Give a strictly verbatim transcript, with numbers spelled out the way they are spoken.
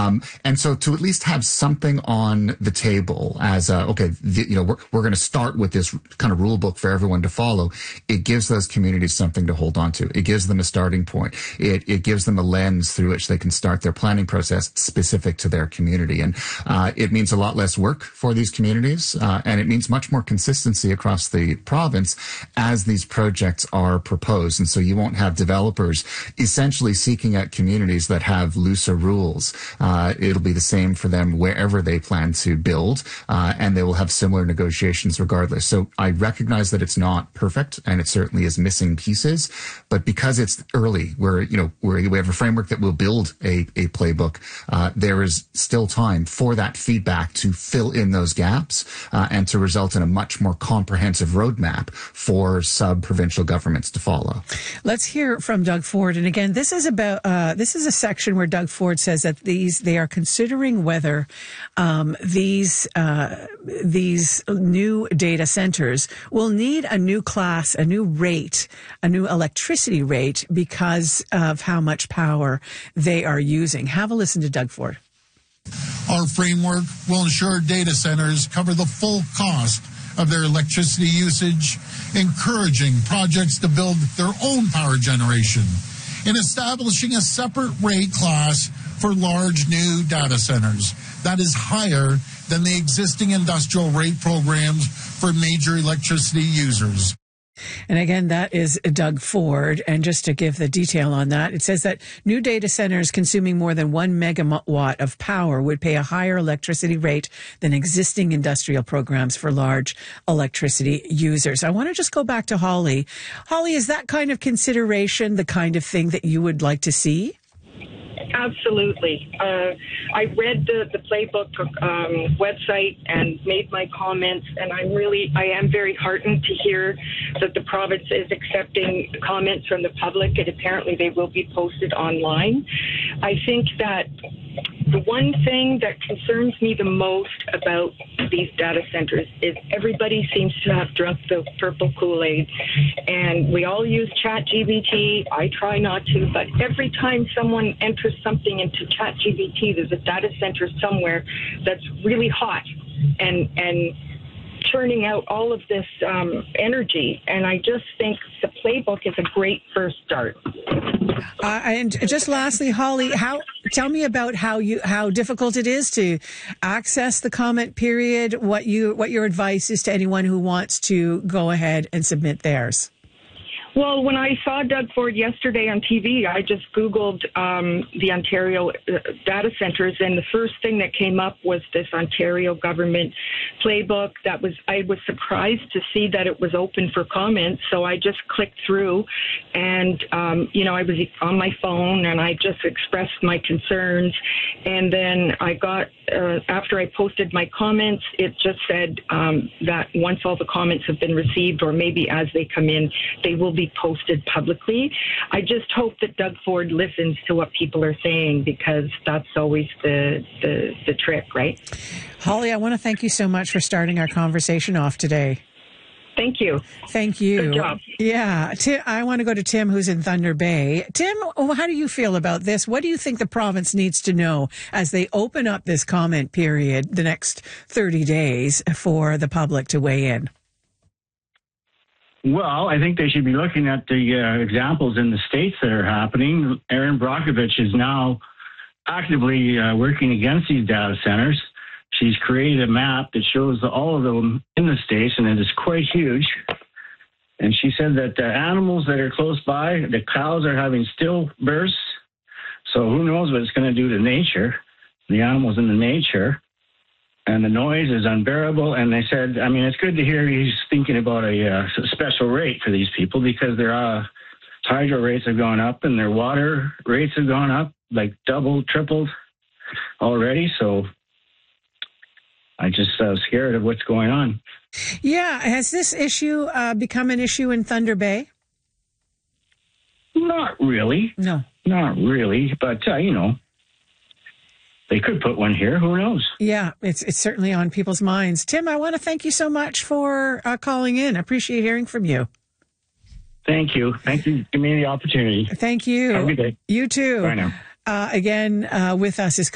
Um, and so to at least have something on the table as, a, okay, the, you know, we're, we're going to start with this kind of rule book for everyone to follow. It gives those communities something to hold on to. It gives them a starting point. It, it gives them a lens through which they can start their planning process specific to their community. And uh, it means a lot less work for these communities, uh, and it means much more consistency across the province as these projects are proposed. And so you won't have developers essentially seeking out communities that have looser rules. Uh, it'll be the same for them wherever they plan to build, uh, and they will have similar negotiations regardless. So I recognize that it's not perfect, and it certainly is missing pieces, but because it's early, where, you know, where we have a framework that will build a, a playbook, uh, there is still time for that feedback to fill in those gaps, uh, and to result in a much more comprehensive roadmap for sub-provincial governments to follow. Let's hear from Doug Ford. And again, this is about, uh, this is a section where Doug Ford says that these, they are considering whether, um, these, uh, these new data centers will need a new class, a new rate, a new electricity rate because of how much power they are using. Have a listen to Doug Ford. Our framework will ensure data centers cover the full cost of their electricity usage, encouraging projects to build their own power generation, and establishing a separate rate class for large new data centers that is higher than the existing industrial rate programs for major electricity users. And again, that is Doug Ford. And just to give the detail on that, it says that new data centers consuming more than one megawatt of power would pay a higher electricity rate than existing industrial programs for large electricity users. I want to just go back to Holly. Holly, is that kind of consideration the kind of thing that you would like to see? Absolutely. Uh, I read the, the playbook um, website and made my comments, and I'm really, I am very heartened to hear that the province is accepting comments from the public, and apparently they will be posted online. I think that the one thing that concerns me the most about these data centers is everybody seems to have drunk the purple Kool-Aid, and we all use ChatGPT. I try not to, but every time someone enters something into ChatGPT, there's a data center somewhere that's really hot and and churning out all of this um, energy, and I just think the playbook is a great first start. Uh, and just lastly, Holly, how tell me about how you how difficult it is to access the comment period. What you what your advice is to anyone who wants to go ahead and submit theirs. Well, when I saw Doug Ford yesterday on T V, I just Googled um, the Ontario data centers, and the first thing that came up was this Ontario government playbook. That was I was surprised to see that it was open for comments, so I just clicked through, and um, you know I was on my phone, and I just expressed my concerns, and then I got uh, after I posted my comments, it just said um, that once all the comments have been received, or maybe as they come in, they will be posted publicly. I just hope that Doug Ford listens to what people are saying, because that's always the, the, the trick, right? Holly, I want to thank you so much for starting our conversation off today. Thank you. Thank you. Good job. Yeah. Tim, I want to go to Tim, who's in Thunder Bay. Tim, how do you feel about this? What do you think the province needs to know as they open up this comment period the next thirty days for the public to weigh in? Well, I think they should be looking at the uh, examples in the states that are happening. Erin Brockovich is now actively uh, working against these data centers. She's created a map that shows all of them in the states, and it is quite huge. And she said that the animals that are close by, the cows are having stillbirths. So who knows what it's going to do to nature, the animals in the nature. And the noise is unbearable. And they said, I mean, it's good to hear he's thinking about a uh, special rate for these people, because their uh, hydro rates have gone up and their water rates have gone up, like double, tripled already. So I just uh, scared of what's going on. Yeah. Has this issue uh, become an issue in Thunder Bay? Not really. No. Not really. But, uh, you know, they could put one here. Who knows? Yeah, it's it's certainly on people's minds. Tim, I want to thank you so much for uh, calling in. I appreciate hearing from you. Thank you. Thank you for giving me the opportunity. Thank you. Have a good day. You too. Bye now. Uh, again, uh, with us is